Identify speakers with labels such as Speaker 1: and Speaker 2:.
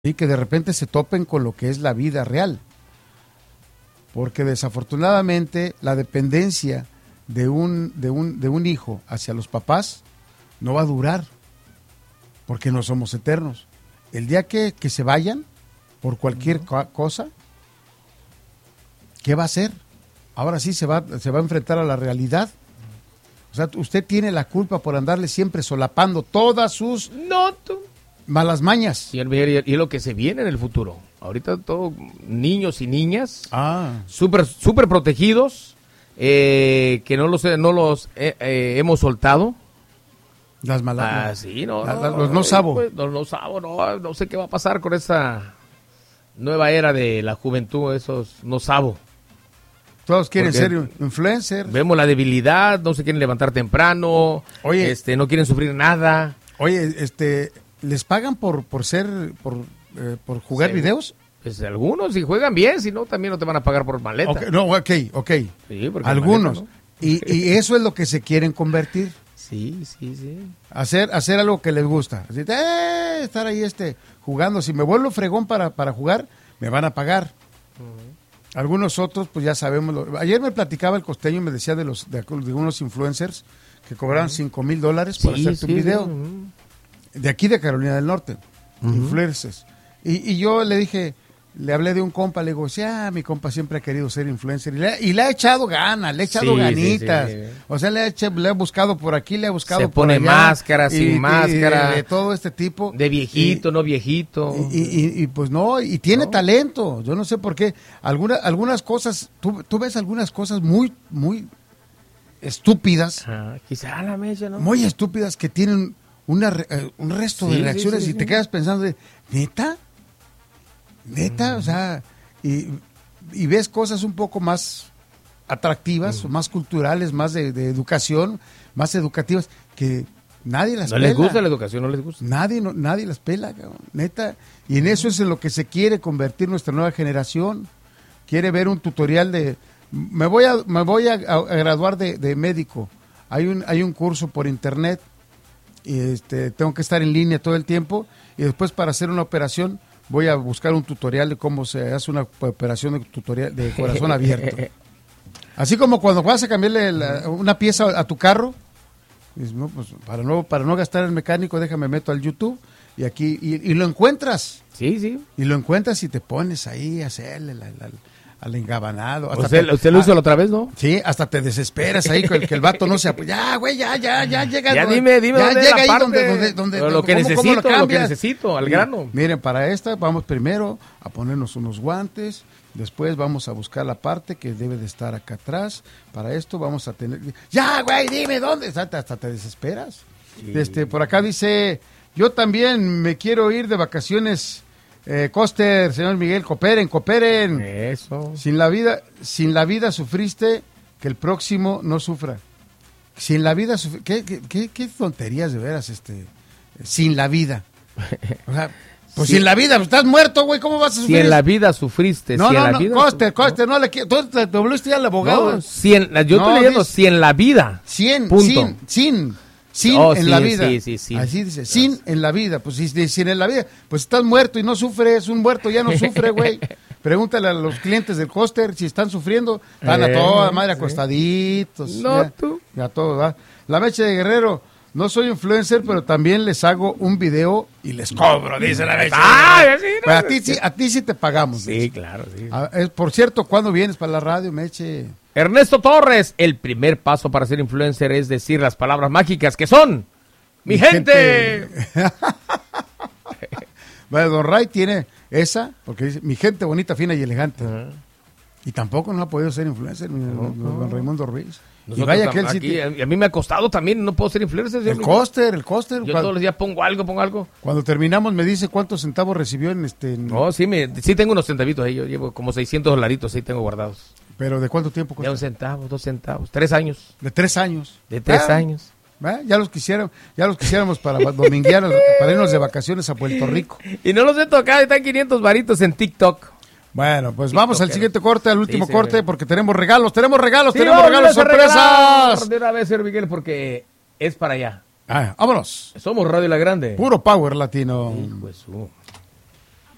Speaker 1: y que de repente se topen con lo que es la vida real. Porque desafortunadamente la dependencia de un hijo hacia los papás no va a durar, porque no somos eternos. El día que se vayan por cualquier cosa, ¿qué va a hacer? Ahora sí se va a enfrentar a la realidad. O sea, usted tiene la culpa por andarle siempre solapando todas sus malas mañas.
Speaker 2: Y es lo que se viene en el futuro. Ahorita todos niños y niñas súper protegidos, que no los hemos soltado.
Speaker 1: Las malas.
Speaker 2: Sí,
Speaker 1: los no sabo.
Speaker 2: Pues, no sé qué va a pasar con esa nueva era de la juventud, esos no sabo.
Speaker 1: Todos quieren ser influencers.
Speaker 2: Vemos la debilidad, no se quieren levantar temprano.
Speaker 1: Oye,
Speaker 2: no quieren sufrir nada.
Speaker 1: Oye, ¿les pagan por jugar videos?
Speaker 2: Pues algunos, si juegan bien, si no, también no te van a pagar por maleta.
Speaker 1: Ok. Sí, algunos. Maleta, ¿no? y eso es lo que se quieren convertir.
Speaker 2: Sí.
Speaker 1: Hacer algo que les gusta. Así, estar ahí jugando. Si me vuelvo fregón para jugar, me van a pagar. Algunos otros, pues ya sabemos. Ayer me platicaba el costeño y me decía de unos influencers que cobraban $5,000 por hacerte un video. De aquí de Carolina del Norte. Influencers. Y yo le dije, le hablé de un compa, le digo, mi compa siempre ha querido ser influencer. Y le ha echado ganas, le ha echado ganitas. Sí. O sea, le ha buscado por aquí, le ha buscado por allá. Se pone
Speaker 2: máscara, sin máscara.
Speaker 1: De todo este tipo.
Speaker 2: De viejito, no viejito.
Speaker 1: Y pues no, y tiene talento. Yo no sé por qué. Algunas cosas, tú ves algunas cosas muy, muy estúpidas.
Speaker 2: Quizá a la mesa, ¿no?
Speaker 1: Muy estúpidas que tienen un resto de reacciones y te quedas pensando de, ¿neta? O sea, y ves cosas un poco más atractivas, más culturales, más de educación, más educativas, que nadie las pela.
Speaker 2: No les gusta la educación, no les gusta.
Speaker 1: Nadie las pela, cabrón, neta. Y en eso es en lo que se quiere convertir nuestra nueva generación. Quiere ver un tutorial de, me voy a graduar de médico. Hay un curso por internet, y tengo que estar en línea todo el tiempo, y después para hacer una operación voy a buscar un tutorial de cómo se hace una operación de corazón abierto. Así como cuando vas a cambiarle una pieza a tu carro, dices, no, pues para no gastar el mecánico, déjame meto al YouTube y aquí y lo encuentras.
Speaker 2: Sí.
Speaker 1: Y lo encuentras y te pones ahí a hacerle al engabanado.
Speaker 2: ¿Usted lo hizo la otra vez, no?
Speaker 1: Sí, hasta te desesperas ahí que el vato no se ya, güey, ya llega.
Speaker 2: Ya dime
Speaker 1: ya
Speaker 2: dónde
Speaker 1: llega
Speaker 2: la
Speaker 1: ahí
Speaker 2: parte,
Speaker 1: donde
Speaker 2: lo que necesito, al grano.
Speaker 1: Miren, para esta vamos primero a ponernos unos guantes, después vamos a buscar la parte que debe de estar acá atrás. Para esto vamos a tener, ya, güey, dime dónde. Hasta te desesperas. Sí. Por acá dice, yo también me quiero ir de vacaciones. Coster, señor Miguel, cooperen.
Speaker 2: Eso.
Speaker 1: Sin la vida sufriste, que el próximo no sufra. Sin la vida ¿Qué tonterías de veras, sin la vida. O sea, pues sin la vida, estás muerto, güey, ¿cómo vas a sufrir?
Speaker 2: Si en la vida sufriste,
Speaker 1: Coster, no le quiero, tú te volviste ya al abogado.
Speaker 2: Yo estoy leyendo, si en la vida.
Speaker 1: Punto. Sin en la vida.
Speaker 2: Sí.
Speaker 1: Así dice, sin en la vida. Pues si sin en la vida, pues estás muerto y no sufres, un muerto ya no sufre, güey. Pregúntale a los clientes del Coster si están sufriendo, están a toda madre acostaditos.
Speaker 2: No, tú.
Speaker 1: Ya todo, ¿va? La Meche de Guerrero, no soy influencer, pero también les hago un video y les cobro, dice la Meche. Pues a ti sí te pagamos.
Speaker 2: Sí, claro, sí.
Speaker 1: Por cierto, ¿cuándo vienes para la radio, Meche?
Speaker 2: Ernesto Torres, el primer paso para ser influencer es decir las palabras mágicas que son ¡Mi gente!
Speaker 1: Bueno, Don Ray tiene esa, porque dice, mi gente bonita, fina y elegante. Y tampoco no ha podido ser influencer, don Raimundo Ruiz. Y vaya que él sí
Speaker 2: a mí me ha costado también, no puedo ser influencer.
Speaker 1: El Coster. Yo
Speaker 2: todos los días pongo algo.
Speaker 1: Cuando terminamos me dice cuántos centavos recibió en
Speaker 2: No, sí tengo unos centavitos ahí, yo llevo como $600 ahí tengo guardados.
Speaker 1: ¿Pero de cuánto tiempo cuesta?
Speaker 2: Ya 1 centavo, 2 centavos, 3 años.
Speaker 1: ¿De 3 años?
Speaker 2: De 3 años.
Speaker 1: Ya los quisiéramos para dominguear, para irnos de vacaciones a Puerto Rico.
Speaker 2: Y no los he tocado, están 500 varitos en TikTok.
Speaker 1: Bueno, pues vamos al siguiente corte, al último corte, porque tenemos regalos,
Speaker 2: sí,
Speaker 1: sorpresas.
Speaker 2: De una vez, señor Miguel, porque es para allá.
Speaker 1: Vámonos.
Speaker 2: Somos Radio La Grande.
Speaker 1: Puro power latino.
Speaker 2: Hijo de su...